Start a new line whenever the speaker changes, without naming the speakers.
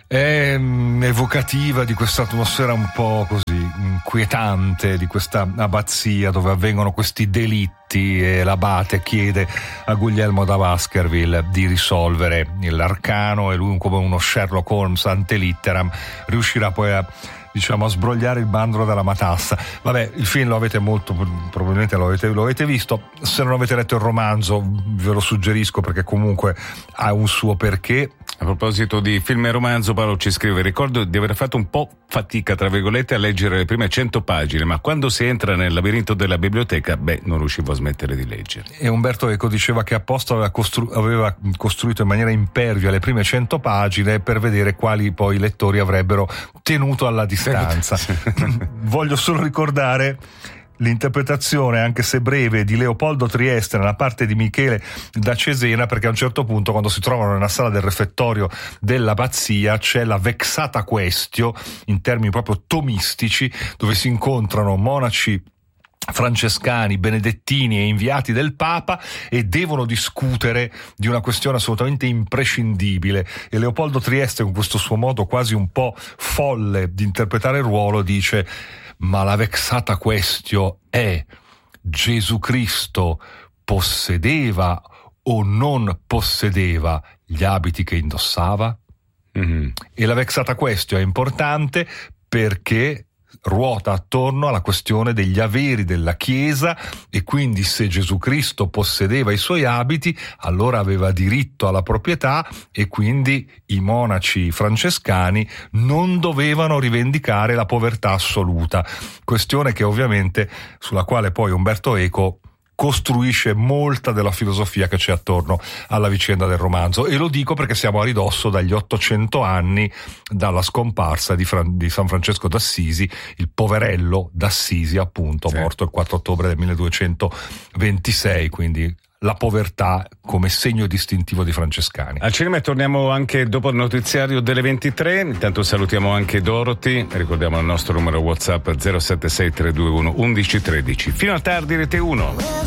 è evocativa di questa atmosfera un po' così inquietante di questa abbazia dove avvengono questi delitti, e l'abate chiede a Guglielmo da Baskerville di risolvere l'arcano, e lui, come uno Sherlock Holmes ante litteram, riuscirà poi a sbrogliare il bandolo della matassa. Vabbè, il film lo avete probabilmente lo avete visto. Se non avete letto il romanzo ve lo suggerisco, perché comunque ha un suo perché.
A proposito di film e romanzo, Paolo ci scrive: ricordo di aver fatto un po' fatica, tra virgolette, a leggere le prime 100 pagine, ma quando si entra nel labirinto della biblioteca, non riuscivo a smettere di leggere.
E Umberto Eco diceva che apposta aveva costruito in maniera impervia le prime 100 pagine per vedere quali poi i lettori avrebbero tenuto alla distanza. Voglio solo ricordare l'interpretazione, anche se breve, di Leopoldo Trieste nella parte di Michele da Cesena, perché a un certo punto, quando si trovano nella sala del refettorio dell'abbazia, c'è la vexata questio, in termini proprio tomistici, dove si incontrano monaci francescani, benedettini e inviati del Papa, e devono discutere di una questione assolutamente imprescindibile, e Leopoldo Trieste, con questo suo modo quasi un po' folle di interpretare il ruolo, dice: ma la vexata questio è: Gesù Cristo possedeva o non possedeva gli abiti che indossava? Mm-hmm. E la vexata questio è importante perché ruota attorno alla questione degli averi della Chiesa, e quindi se Gesù Cristo possedeva i suoi abiti, allora aveva diritto alla proprietà, e quindi i monaci francescani non dovevano rivendicare la povertà assoluta, questione che ovviamente sulla quale poi Umberto Eco costruisce molta della filosofia che c'è attorno alla vicenda del romanzo. E lo dico perché siamo a ridosso dagli 800 anni dalla scomparsa di San Francesco d'Assisi, il poverello d'Assisi, appunto, morto il 4 ottobre del 1226, quindi la povertà come segno distintivo dei francescani.
Al cinema torniamo anche dopo il notiziario delle 23. Intanto salutiamo anche Dorothy, ricordiamo il nostro numero WhatsApp 076 321 1113. Fino a tardi, Rete 1.